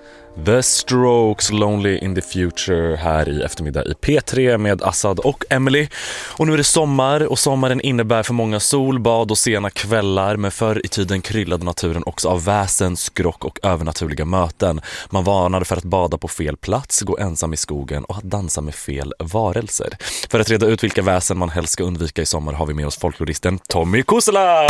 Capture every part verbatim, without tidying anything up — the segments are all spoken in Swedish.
The Strokes, Lonely in the Future här i eftermiddag i P tre med Assad och Emily. Och nu är det sommar och sommaren innebär för många solbad och sena kvällar, men förr i tiden kryllade naturen också av väsen, skrock och övernaturliga möten. Man varnade för att bada på fel plats, gå ensam i skogen och att dansa med fel varelser. För att reda ut vilka väsen man helst ska undvika i sommar har vi med oss folkloristen Tommy Kuusela.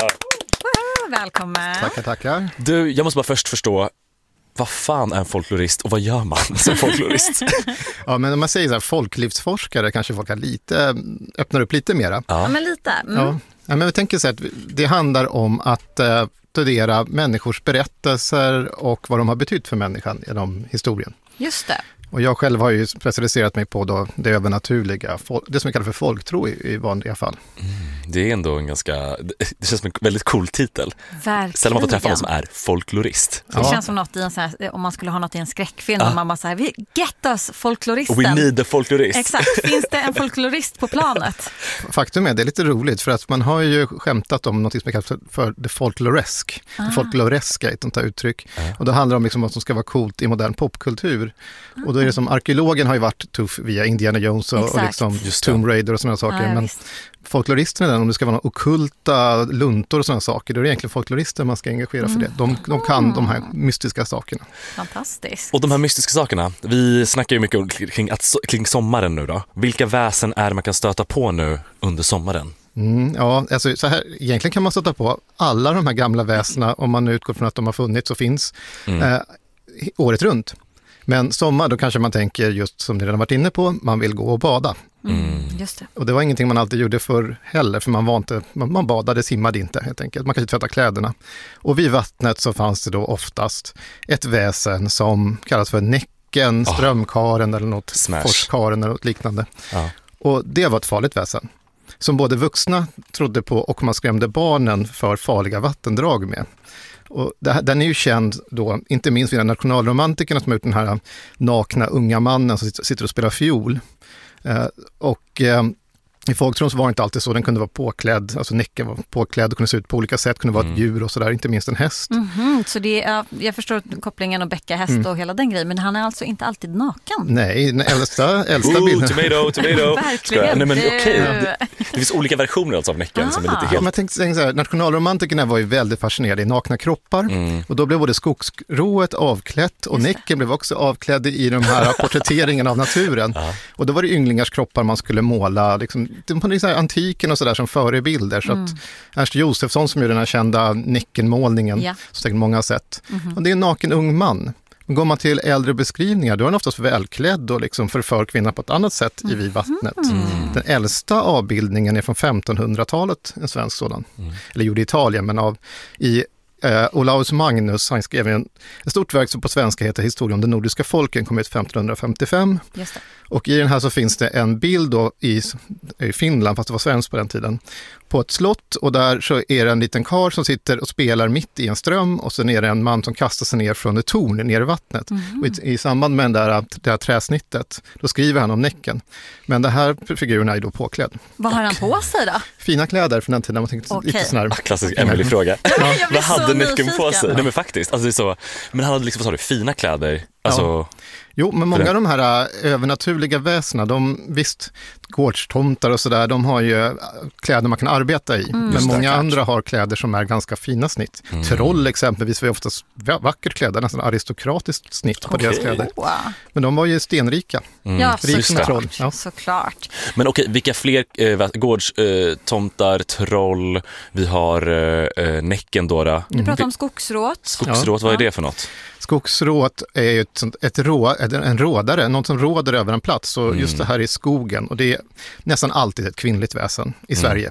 Välkommen. Tackar, tackar. Du, jag måste bara först förstå, vad fan är en folklorist och vad gör man som folklorist? Ja, men om man säger så här, folklivsforskare kanske folk har lite, öppnar upp lite mera. Ja, ja men lite. Mm. Ja. Ja, men vi tänker så att det handlar om att uh, studera människors berättelser och vad de har betytt för människan genom historien. Just det. Och jag själv har ju specialiserat mig på då det övernaturliga, det som vi kallar för folktro i, i vanliga fall. Mm, det är ändå en ganska, det känns som en väldigt cool titel. Verkligen. Sällan man får träffa någon som är folklorist. Det Ja. känns som något i en sån här, om man skulle ha något i en skräckfilm, Ah. och man bara så här, vi get us folkloristen. We need a folklorist. Exakt, finns det en folklorist på planet? Faktum är, det är lite roligt för att man har ju skämtat om något som kallas för, för det folkloresk. Ah. Det folkloreska är ett sånt här uttryck. Ah. Och då handlar det om liksom vad som ska vara coolt i modern popkultur. Ah. Och då är det som arkeologen har ju varit tuff via Indiana Jones och, och liksom Tomb Raider och sådana saker. Ah, ja, men visst. folkloristerna, den, om det ska vara några ockulta luntor och sådana saker, då är det egentligen folklorister man ska engagera för det. De, de kan de här mystiska sakerna. Fantastiskt. Och de här mystiska sakerna, vi snackar ju mycket kring, att, kring sommaren nu då. Vilka väsen är det man kan stöta på nu under sommaren? Mm, ja, alltså så här, egentligen kan man stöta på alla de här gamla väsena om man utgår från att de har funnits och finns Mm. eh, året runt. Men sommar, då kanske man tänker just som ni redan varit inne på, man vill gå och bada. Mm, just det. Och det var ingenting man alltid gjorde för heller, för man var inte, man, man badade, simmade inte helt enkelt. Man kanske tvättade kläderna. Och vid vattnet så fanns det då oftast ett väsen som kallas för näcken, strömkaren eller något, Smash. forskaren eller något liknande. Ja. Och det var ett farligt väsen som både vuxna trodde på och man skrämde barnen för farliga vattendrag med. Och det här, den är ju känd då, inte minst vid nationalromantikerna som har gjort den här nakna unga mannen som sitter och spelar fiol. Eh, och eh, i folktron så var det inte alltid så, den kunde vara påklädd, alltså näcken var påklädd och kunde se ut på olika sätt, kunde vara Mm. ett djur och sådär, inte minst en häst. Mhm, så det är, ja, jag förstår kopplingen och bäcka häst Mm. och hela den grejen, men han är alltså inte alltid naken. Nej, den äldsta, äldsta Ooh, bilden. tomato, tomato. Verkligen. Nej, men Du. okej. Det, det finns olika versioner alltså av näcken som är lite Ah. Ja, helt... men jag tänkte säga så här, nationalromantikerna var ju väldigt fascinerade i nakna kroppar. Mm. Och då blev både skogsrået avklätt och Just det. näcken blev också avklädd i de här porträtteringen av naturen. Ja. Och då var det ynglingars kroppar man skulle måla, liksom, det var liksom antiken och sådär som förebilder. Så Mm. att Ernst Josefsson som gjorde den här kända näckenmålningen, Ja. som säkert många har sett. Mhm. Och det är en naken ung man. Men går man till äldre beskrivningar, då är han oftast välklädd och liksom förför kvinnan på ett annat sätt i vid vattnet. Mm. Den äldsta avbildningen är från femtonhundratalet, en svensk sådan. Mm. Eller gjord i Italien, men av i eh, Olaus Magnus, han skrev en, ett stort verk som på svenska heter Historia om de nordiska folken, kom ut femtonhundrafemtiofem. Just det. Och i den här så finns det en bild då i, i Finland, fast det var svenskt på den tiden, på ett slott, och där så är det en liten karl som sitter och spelar mitt i en ström, och sen är det en man som kastar sig ner från ett torn ner i vattnet. Mhm. Och i, i samband med den där, det här träsnittet, då skriver han om näcken. Men det här figuren är ju då påklädd. Vad har han på sig då? Fina kläder för den tiden, man tänkte Okej. lite sån här. Klassisk Emily-fråga. Jag blir Vad så hade näcken nyfiken. på sig? Nej men faktiskt, alltså det är så. Men han hade liksom, vad sa du, fina kläder. Alltså, Jo, men För många det- av de här äh, övernaturliga väsena, de, visst, gårdstomtar och sådär, de har ju äh, kläder man kan arbeta i. men Just det, många klart. andra har kläder som är ganska fina snitt. Mm. Troll exempelvis var ju oftast va- vackert klädda, nästan aristokratiskt snitt på Okej. deras kläder. Wow. Men de var ju stenrika. mm, Ja, Rik just som det. troll. Ja. Såklart. Men okej, vilka fler eh, gårdstomtar, eh, tomtar, troll, vi har eh, eh, näcken då. då. Du pratar om skogsråt. Skogsråt, vad är det för något? Skogsrået är ju ett, sånt- ett rå, en rådare, någon som råder över en plats. Och just det här i skogen, och det är nästan alltid ett kvinnligt väsen i Sverige.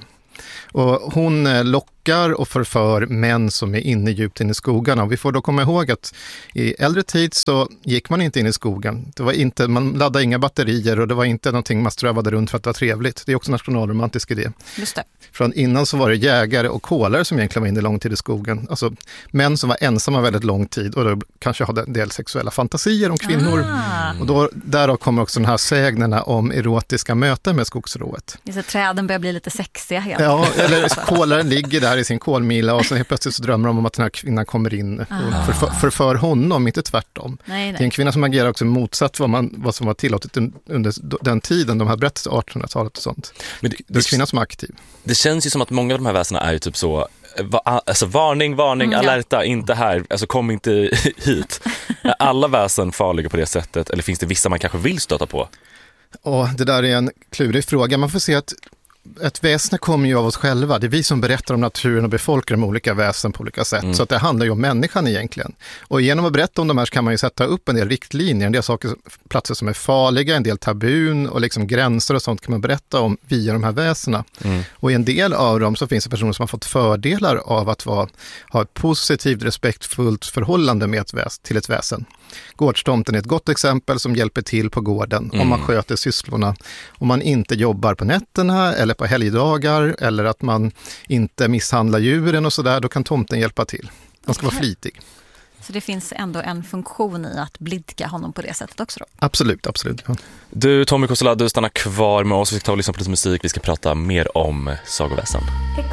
Och hon eh, lockar och förför män som är inne djupt in i skogarna. Och vi får då komma ihåg att i äldre tid så gick man inte in i skogen. Det var inte, man laddade inga batterier och det var inte någonting man strövade runt för att det var trevligt. Det är också nationalromantisk idé. Just det. Från innan så var det jägare och kolare som egentligen var inne lång tid i skogen. Alltså män som var ensamma väldigt lång tid och då kanske hade en del sexuella fantasier om kvinnor. Ah. Och då, därav kommer också den här sägnerna om erotiska möten med skogsrået. Just det, träden börjar bli lite sexiga helt. Ja, eller kolaren ligger där där i sin kolmila och så helt plötsligt så drömmer de om att den här kvinnan kommer in och förför, förför honom, inte tvärtom. Nej, nej. Det är en kvinna som agerar också motsatt vad, man, vad som var tillåtet under den tiden de har berättat artonhundratalet och sånt. Men det, det är kvinnan som är aktiv. Det känns ju som att många av de här väsena är ju typ så, va, alltså varning, varning, mm, alerta, ja. Inte här, alltså kom inte hit. Är alla väsen farliga på det sättet eller finns det vissa man kanske vill stöta på? Och det där är en klurig fråga. Man får se att ett väsen kommer ju av oss själva. Det är vi som berättar om naturen och befolkar de olika väsen på olika sätt. Mm. Så att det handlar ju om människan egentligen. Och genom att berätta om de här så kan man ju sätta upp en del riktlinjer, en del saker, platser som är farliga, en del tabun och liksom gränser och sånt kan man berätta om via de här väsena. Mm. Och i en del av dem så finns det personer som har fått fördelar av att vara, ha ett positivt, respektfullt förhållande med ett väs, till ett väsen. Gårdstomten är ett gott exempel som hjälper till på gården mm. om man sköter sysslorna. Om man inte jobbar på nätterna eller på helgdagar eller att man inte misshandlar djuren och sådär, då kan tomten hjälpa till. Man ska vara flitig. Så det finns ändå en funktion i att blidka honom på det sättet också då? Absolut, absolut. Ja. Du, Tommy Kossela, du stannar kvar med oss. Vi ska ta och lyssna på lite musik. Vi ska prata mer om sagoväsen.